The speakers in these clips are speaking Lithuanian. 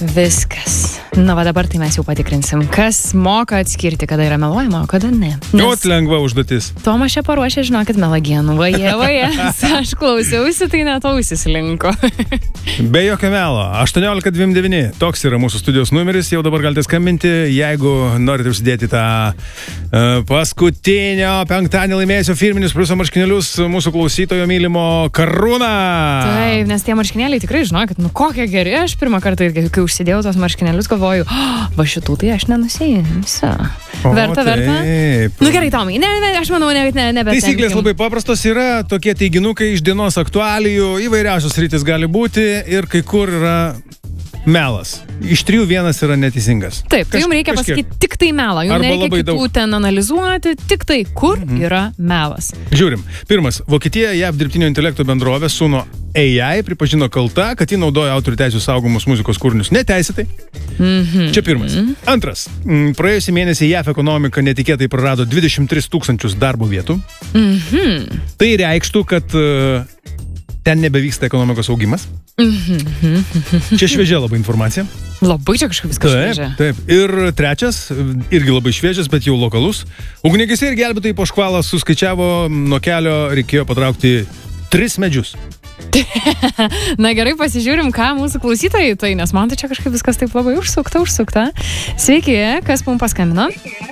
viskas. Na, va dabar tai mes jau patikrinsim, kas moka atskirti, kada yra meluojama, o kada ne. Nes lengva užduotis. Tomas čia paruošė, žinokit, melagienų. Vaje, aš klausiausi, tai net ausis linko. Be jokio melo. 1829. Toks yra mūsų studijos numeris. Jau dabar galite skambinti, jeigu norite užsidėti tą paskutinio penktadienį laimėjusio firminius pliuso marškinėlius mūsų klausytojo mylimo Karūną. Taip, nes tie marškinėliai tikrai, žinokit, kokie geri. Aš pirmą kartą, kai užsidėjau tos marškinėlius, galvoju, va šitų tai aš nenusiimsiu. Verta. Nu gerai, Tomai, aš manau, nebetempkim. Taisyklės labai paprastos yra, tokie teiginukai iš dienos aktualijų, įvairiausios rytis gali būti ir kai kur yra melas. Iš 3 vienas yra neteisingas. Taip, tai jums reikia pasakyti tik tai melą. Jums nereikia kitų ten analizuoti, tik tai, kur yra melas. Žiūrim. Pirmas, Vokietija JAV dirbtinio intelekto bendrovė Suno AI pripažino kalta, kad ji naudoja autorių teisių saugomus muzikos kūrinius neteisėtai. Čia pirmas. Antras, praėjusį mėnesį JAV ekonomika netikėtai prarado 23 000 darbo vietų. Tai reikštų, kad ten nebevyksta ekonomikos augimas. Čia šviežia labai informacija. Labai čia kažkaip viskas šviežia. Taip. Ir trečias, irgi labai šviežias, bet jau lokalus. Ugniagesiai ir gelbėtojai po škvalą suskaičiavo, nuo kelio reikėjo patraukti 3 medžius. Na gerai, pasižiūrim, ką mūsų klausytojai tai, nes man tai čia kažkaip viskas taip labai užsukta. Sveiki, kas mums paskambino?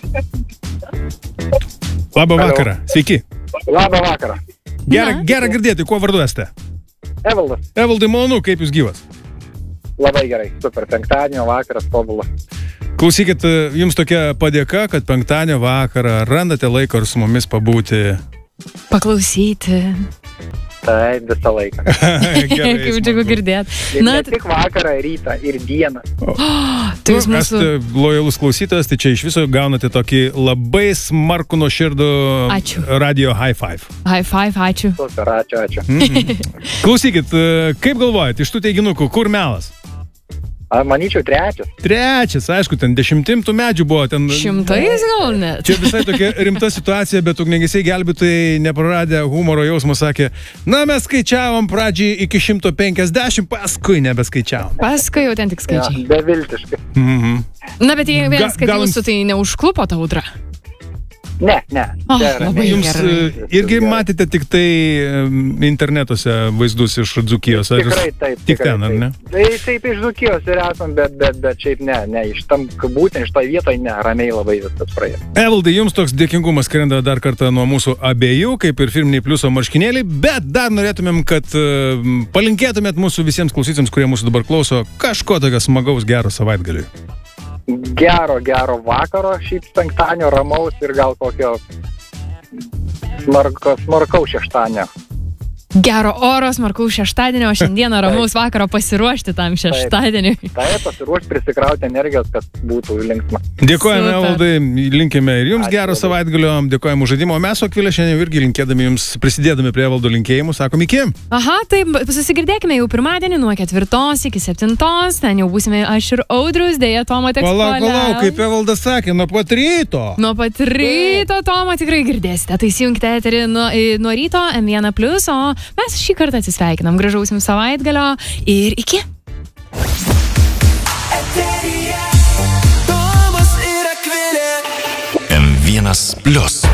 Labą vakarą. Sveiki. Labą vakarą. Gerą girdėti, kuo vardu esate? Evaldas. Evaldai, malonu, kaip jūs gyvas? Labai gerai, super, penktadienio vakaras, tobula. Klausykit, jums tokia padėka, kad penktadienio vakarą randate laiko ir su mumis pabūti. Paklausyti. Taip, visą laiką. Kaip džiugu girdėti. Ne tik vakarą, rytą ir dieną. Tai jūs mūsų... Esate lojalus klausytojas, tai čia iš viso gaunate tokį labai smarkų nuoširdų radio high five. High five, ačiū. Super, ačiū. Klausykit, kaip galvojat, iš tų teiginukų, kur melas? Manyčiau, trečias. Trečias, aišku, ten 10 tų medžių buvo. Ten, 100 gal net. Čia visai tokia rimta situacija, bet ugniagesiai gelbėtojai nepraradę humoro jausmo sakė, na mes skaičiavom pradžiai iki 150, paskui nebeskaičiavom. Paskui jau ten tik skaičiai. Beviltiškai. Na, bet jei vienas, kad jūsų tai neužklupo ta audra. Ne. Labai jums irgi matėte tik tai internetuose vaizdus iš Dzūkijos? Tikrai taip. Tik ten, ar ne? Taip iš Dzūkijos ir esam, bet šiaip ne. Iš tam, būtent iš to vietoj ne, ramiai labai viskas praėjo. Evaldai, jums toks dėkingumas skrenda dar kartą nuo mūsų abiejų, kaip ir firminiai pliuso marškinėliai, bet dar norėtumėm, kad palinkėtumėt mūsų visiems klausytėms, kurie mūsų dabar klauso, kažko tokio smagaus gero savaitgaliui. Gero vakaro, šiaip penktadienio ramaus ir gal kokio smarkaus šeštadienio. Gero oro, smarkaus šeštadienio, o šiandieną ramaus vakaro pasiruošti tam šeštadieniui. Taip, pasiruošti, prisikrauti energijos, kad būtų linksma. Dėkojame, Evaldai, linkime ir jums gero savaitgalio, dėkojame už žaidimą, o mes su Akvilė šiandien irgi linkėdami jums, prisidėdami prie Evaldo linkėjimų, sakom iki. Aha, tai susigirdėkime jau pirmadienį nuo 4 iki 7, ten jau būsime aš ir Audrius, dėja Tomo teks Palauk, kaip Evaldas sakė, nuo pat ryto. Nuo pat ryto Tomo tikrai girdėsite, tai įsijunkite eterį nuo ryto M1+, o mes šį kartą atsisveikinam. Gražaus jums savaitgalio ir iki. M1+.